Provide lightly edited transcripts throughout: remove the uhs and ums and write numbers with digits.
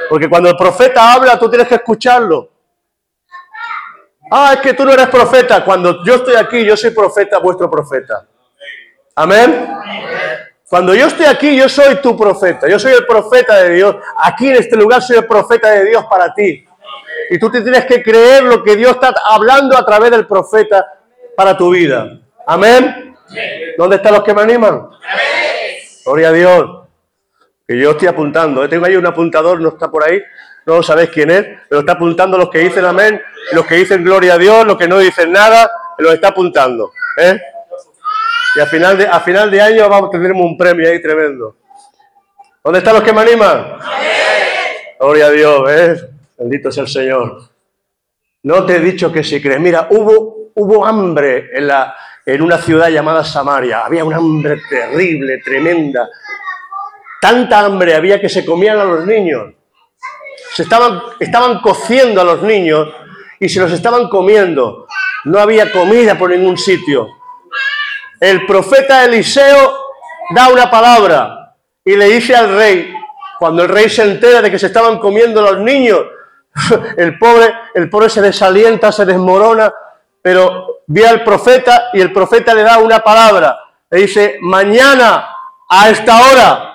Porque cuando el profeta habla, tú tienes que escucharlo. Ah, es que tú no eres profeta. Cuando yo estoy aquí, yo soy profeta, vuestro profeta. Amén. Cuando yo estoy aquí, yo soy tu profeta. Yo soy el profeta de Dios. Aquí en este lugar soy el profeta de Dios para ti. Y tú te tienes que creer lo que Dios está hablando a través del profeta para tu vida. Amén. ¿Dónde están los que me animan? Gloria a Dios. Que yo estoy apuntando. Tengo ahí un apuntador, no está por ahí. No sabéis quién es, pero está apuntando los que dicen amén, los que dicen gloria a Dios, los que no dicen nada, los está apuntando. Y a final de año vamos a tener un premio ahí tremendo. ¿Dónde están los que me animan? Gloria a Dios, bendito sea el Señor. No te he dicho que si crees. Mira, hubo hambre en una ciudad llamada Samaria. Había un hambre terrible, tremenda. Tanta hambre había que se comían a los niños. Estaban cociendo a los niños y se los estaban comiendo. No había comida por ningún sitio. El profeta Eliseo da una palabra y le dice al rey, cuando el rey se entera de que se estaban comiendo los niños, el pobre se desalienta, se desmorona, pero ve al profeta y el profeta le da una palabra. Le dice, mañana a esta hora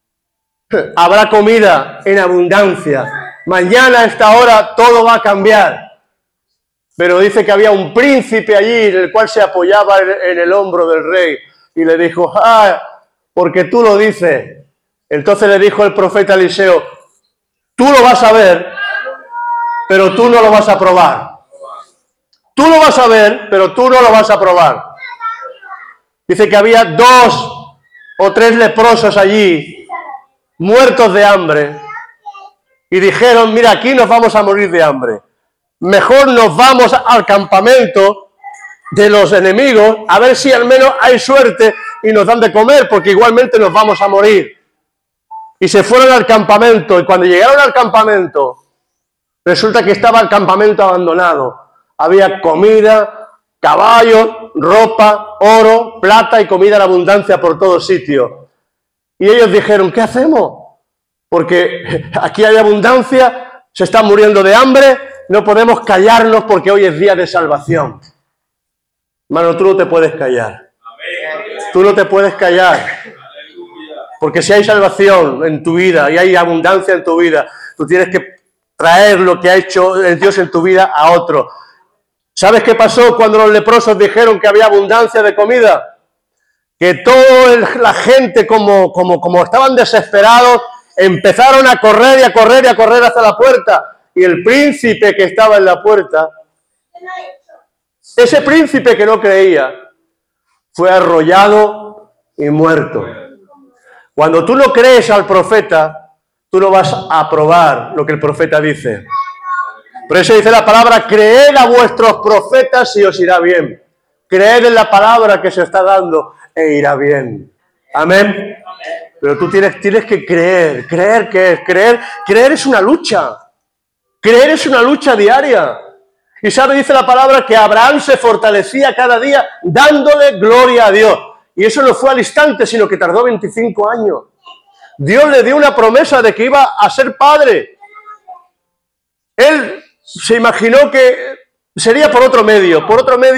habrá comida en abundancia. Mañana a esta hora todo va a cambiar. Pero dice que había un príncipe allí en el cual se apoyaba en el hombro del rey y le dijo, porque tú lo dices. Entonces le dijo el profeta Eliseo, tú lo vas a ver, pero tú no lo vas a probar. Tú lo vas a ver, pero tú no lo vas a probar. Dice que había 2 o 3 leprosos allí, muertos de hambre, y dijeron, mira, aquí nos vamos a morir de hambre. Mejor nos vamos al campamento de los enemigos, a ver si al menos hay suerte y nos dan de comer, porque igualmente nos vamos a morir. Y se fueron al campamento, y cuando llegaron al campamento, resulta que estaba el campamento abandonado. Había comida, caballos, ropa, oro, plata y comida en abundancia por todos sitios. Y ellos dijeron, ¿qué hacemos? Porque aquí hay abundancia, se están muriendo de hambre, no podemos callarnos porque hoy es día de salvación. Hermano, tú no te puedes callar. Tú no te puedes callar. Porque si hay salvación en tu vida y hay abundancia en tu vida, tú tienes que traer lo que ha hecho Dios en tu vida a otro. ¿Sabes qué pasó cuando los leprosos dijeron que había abundancia de comida? Que toda la gente, como estaban desesperados, empezaron a correr y a correr y a correr hasta la puerta. Y el príncipe que estaba en la puerta, ese príncipe que no creía, fue arrollado y muerto. Cuando tú no crees al profeta, tú no vas a probar lo que el profeta dice. Por eso dice la palabra, creed a vuestros profetas y os irá bien. Creed en la palabra que se está dando e irá bien. Amén. Pero tú tienes que creer. ¿Creer qué es? Creer es una lucha. Creer es una lucha diaria. Y sabe, dice la palabra que Abraham se fortalecía cada día dándole gloria a Dios. Y eso no fue al instante, sino que tardó 25 años. Dios le dio una promesa de que iba a ser padre. Él se imaginó que sería por otro medio.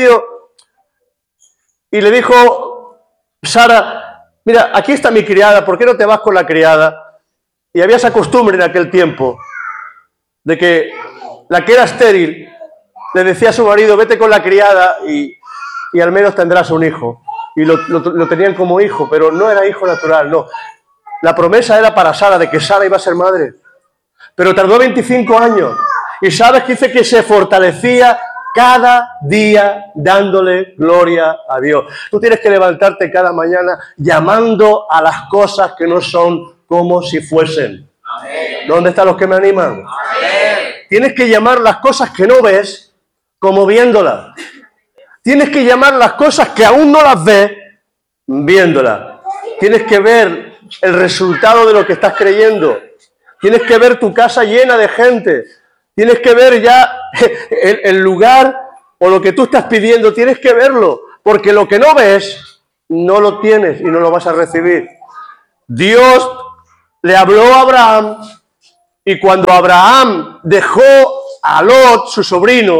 Y le dijo Sara, mira, aquí está mi criada, ¿por qué no te vas con la criada? Y había esa costumbre en aquel tiempo de que la que era estéril le decía a su marido, vete con la criada y al menos tendrás un hijo. Y lo tenían como hijo, pero no era hijo natural, no. La promesa era para Sara, de que Sara iba a ser madre. Pero tardó 25 años. Y sabes que dice que se fortalecía cada día dándole gloria a Dios. Tú tienes que levantarte cada mañana llamando a las cosas que no son como si fuesen. Amén. ¿Dónde están los que me animan? Amén. Tienes que llamar las cosas que no ves como viéndolas. Tienes que llamar las cosas que aún no las ves viéndolas. Tienes que ver el resultado de lo que estás creyendo. Tienes que ver tu casa llena de gente. Tienes que ver ya el lugar o lo que tú estás pidiendo. Tienes que verlo. Porque lo que no ves, no lo tienes y no lo vas a recibir. Dios le habló a Abraham Y cuando Abraham dejó a Lot, su sobrino,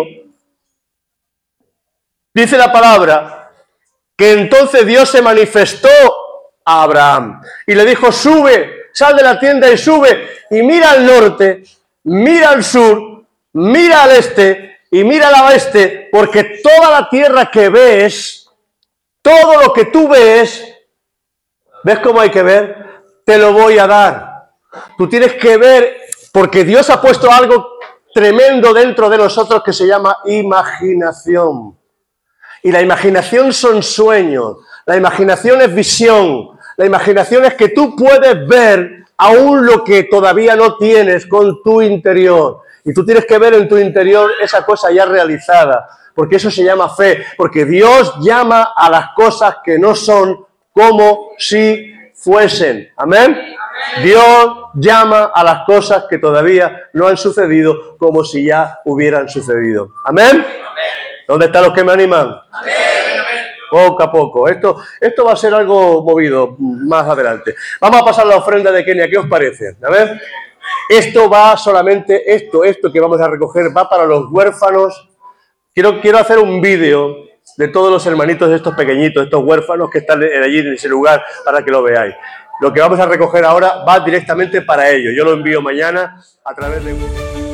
dice la palabra que entonces Dios se manifestó a Abraham y le dijo, sube, sal de la tienda y sube y mira al norte, mira al sur, mira al este y mira al oeste, porque toda la tierra que ves, todo lo que tú ves, ¿ves cómo hay que ver? Te lo voy a dar. Tú tienes que ver, porque Dios ha puesto algo tremendo dentro de nosotros que se llama imaginación. Y la imaginación son sueños, la imaginación es visión, la imaginación es que tú puedes ver aún lo que todavía no tienes con tu interior. Y tú tienes que ver en tu interior esa cosa ya realizada, porque eso se llama fe, porque Dios llama a las cosas que no son como si fuesen. ¿Amén? Dios llama a las cosas que todavía no han sucedido como si ya hubieran sucedido. ¿Amén? ¿Dónde están los que me animan? Amén. Poco a poco. Esto va a ser algo movido más adelante. Vamos a pasar la ofrenda de Kenia. ¿Qué os parece? A ver. Esto va solamente, esto que vamos a recoger va para los huérfanos. Quiero hacer un vídeo de todos los hermanitos de estos pequeñitos, estos huérfanos que están allí en ese lugar para que lo veáis. Lo que vamos a recoger ahora va directamente para ellos. Yo lo envío mañana a través de...